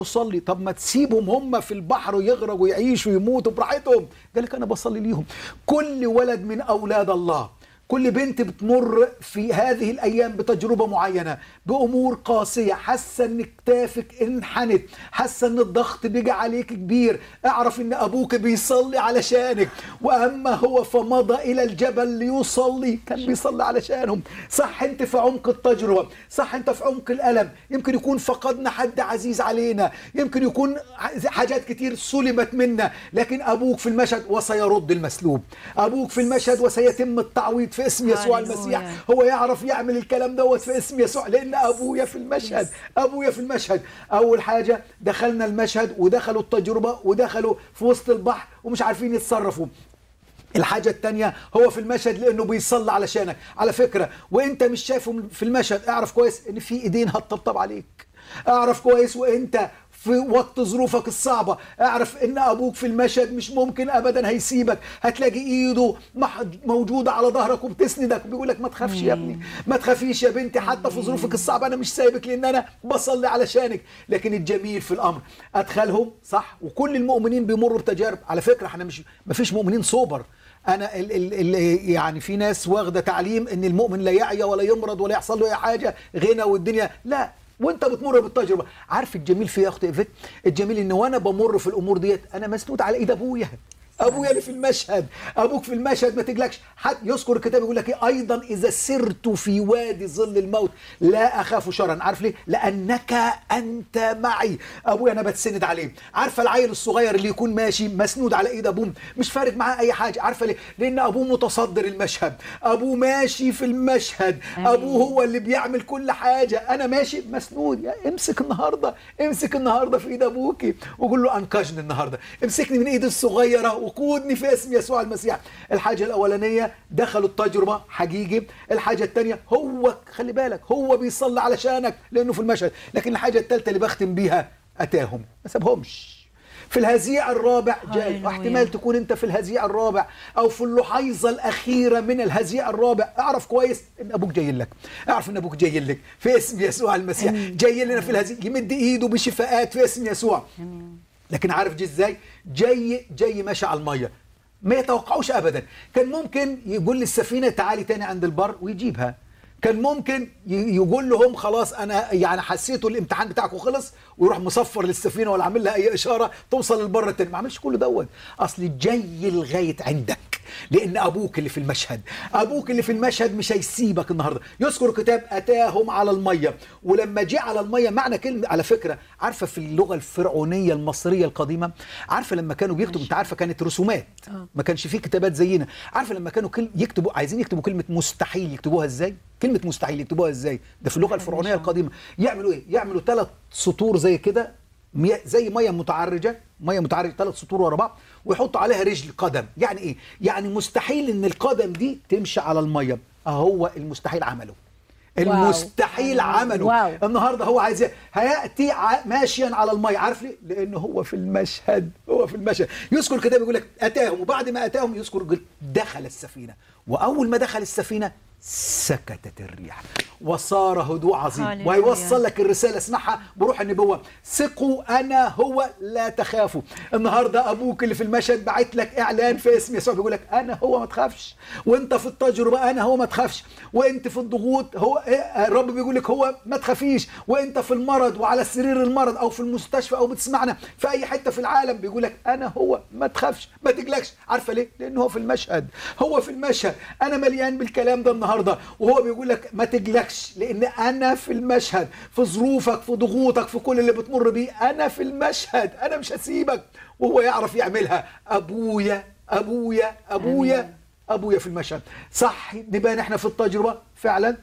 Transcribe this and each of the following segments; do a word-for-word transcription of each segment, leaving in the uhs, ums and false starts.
صلي. طب ما تسيبهم هم في البحر يغرقوا ويعيشوا ويموتوا براحتهم. قال لك انا بصلي ليهم. كل ولد من اولاد الله، كل بنت بتمر في هذه الايام بتجربه معينه، بامور قاسيه، حاسه ان كتافك انحنت، حاسه ان الضغط بيجي عليك كبير، اعرف ان ابوك بيصلي علشانك. واما هو فمضى الى الجبل ليصلي، كان بيصلي علشانهم. صح انت في عمق التجربه، صح انت في عمق الالم، يمكن يكون فقدنا حد عزيز علينا، يمكن يكون حاجات كتير سلبت منا، لكن ابوك في المشهد وسيرد المسلوب. ابوك في المشهد وسيتم التعويض في اسم يسوع المسيح. هو يعرف يعمل الكلام دوت في اسم يسوع، لان ابويا في المشهد. ابويا في المشهد. اول حاجه دخلنا المشهد ودخلوا التجربه ودخلوا في وسط البحر ومش عارفين يتصرفوا. الحاجة التانية هو في المشهد لأنه بيصلي علشانك. على فكرة وانت مش شايفه في المشهد، اعرف كويس ان في ايدين هتطبطب عليك. اعرف كويس وانت في وقت ظروفك الصعبة، اعرف ان ابوك في المشهد مش ممكن ابدا هيسيبك. هتلاقي ايده موجودة على ظهرك وبتسندك وبيقولك ما تخافش يا ابني، ما تخافيش يا بنتي، حتى في ظروفك الصعبة انا مش سايبك لان انا بصلي علشانك. لكن الجميل في الامر ادخلهم صح، وكل المؤمنين بيمروا بتجارب. على فكرة احنا مش ما فيش مؤمنين سوبر. انا ال ال ال يعني في ناس واخده تعليم ان المؤمن لا يعيا ولا يمرض ولا يحصل له اي حاجه، غنى والدنيا. لا، وانت بتمر بالتجربه. عارف الجميل في يا اختي ايفيت؟ الجميل ان وانا بمر في الامور ديت انا مسنود على ايد ابويا. ابويا اللي في المشهد. ابوك في المشهد ما تقلقش. حتى يذكر الكتاب يقول لك ايه ايضا اذا سرت في وادي ظل الموت لا اخاف شرا. عارف ليه؟ لانك انت معي. ابويا انا بتسند عليه. عارفه العيل الصغير اللي يكون ماشي مسنود على ايد ابوه مش فارق معاه اي حاجه. عارفه ليه؟ لان ابوه متصدر المشهد، ابوه ماشي في المشهد، ابوه هو اللي بيعمل كل حاجه. انا ماشي مسنود. يا امسك النهارده، امسك النهارده في ايد ابوكي وقول له انقذني النهارده، امسكني من ايدي الصغيره وقودني في اسم يسوع المسيح. الحاجة الأولانية دخلوا التجربة حقيقي. الحاجة الثانية هو خلي بالك هو بيصلي علشانك لأنه في المشهد. لكن الحاجة الثالثة اللي بختم بيها أتاهم، ما سابهمش. في الهزيع الرابع جاي، واحتمال تكون انت في الهزيع الرابع او في اللحيظه الاخيره من الهزيع الرابع. اعرف كويس ان ابوك جاي لك، اعرف ان ابوك جاي لك في اسم يسوع المسيح. جاي لنا في الهزيع، يمد ايده بشفاءات في اسم يسوع. لكن عارف جه ازاي؟ جاي جاي ماشي على الميه، ما يتوقعوش ابدا. كان ممكن يقول للسفينه تعالي تاني عند البر ويجيبها، كان ممكن يقول لهم خلاص انا يعني حسيتوا الامتحان بتاعكم خلص ويروح مصفر للسفينه ولا عامل لها اي اشاره توصل للبر التاني. ما عملش كل دوت. اصل جاي لغايه عندك لان ابوك اللي في المشهد. ابوك اللي في المشهد مش هيسيبك النهارده. يذكر الكتاب اتاهم على الميه، ولما جه على الميه معنى كلمه على فكره عارفه في اللغه الفرعونيه المصريه القديمه، عارفه لما كانوا بيكتبوا، انت عارفه كانت رسومات ما كانش فيه كتابات زينا. عارفه لما كانوا كل يكتبوا عايزين يكتبوا كلمه مستحيل يكتبوها ازاي؟ كلمه مستحيل يكتبوها ازاي؟ ده في اللغه الفرعونيه القديمه. يعملوا ايه؟ يعملوا ثلاث سطور زي كده، زي ميه متعرجه، ميه متعرجه ثلاث سطور ورا بعض، ويحطوا عليها رجل قدم. يعني ايه؟ يعني مستحيل ان القدم دي تمشي على الميه. اهو المستحيل عمله. المستحيل واو. عمله واو. النهارده هو عايز هياتي ماشيا على الميه. عارف ليه؟ لانه هو في المشهد. هو في المشهد. يذكر الكتاب يقول لك اتاهم، وبعد ما اتاهم يذكر دخل السفينه، واول ما دخل السفينه سكتت الريح وصار هدوء عظيم. وهيوصل لك الرسالة اسمعها بروح النبوة. ثقوا أنا هو لا تخافوا. النهاردة أبوك اللي في المشهد بعت لك إعلان في اسم يسوع بيقول لك أنا هو ما تخافش. وأنت في التجربة أنا هو ما تخافش. وأنت في الضغوط هو الرب بيقول لك هو ما تخافيش. وأنت في المرض وعلى سرير المرض أو في المستشفى أو بتسمعنا في أي حتة في العالم بيقول لك أنا هو ما تخافش ما تقلقش. عارفة ليه؟ لأنه هو في المشهد. هو في المشهد. أنا مليان بالكلام ده النهارده وهو بيقول لك ما تقلقش لان انا في المشهد. في ظروفك في ضغوطك في كل اللي بتمر بيه انا في المشهد. انا مش هسيبك. وهو يعرف يعملها. ابويا ابويا ابويا ابويا في المشهد. صح نبان احنا في التجربه فعلا،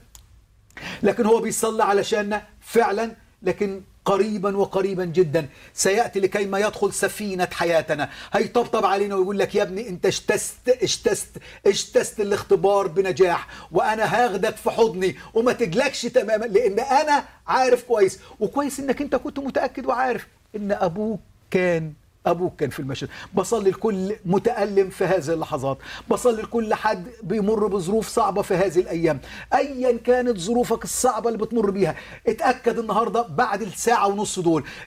لكن هو بيصلي علشاننا فعلا. لكن قريبا وقريبا جدا سيأتي لكي ما يدخل سفينة حياتنا. هيطبطب علينا ويقول لك يا ابني انت اجتزت اجتزت اجتزت الاختبار بنجاح، وانا هاخدك في حضني وما تقلقش تماما، لان انا عارف كويس. وكويس انك انت كنت متأكد وعارف ان ابوك كان أبوك كان في المشهد. بصلي لكل متألم في هذه اللحظات، بصلي لكل حد بيمر بظروف صعبة في هذه الأيام. أيا كانت ظروفك الصعبة اللي بتمر بيها، اتأكد النهاردة بعد الساعة ونص دول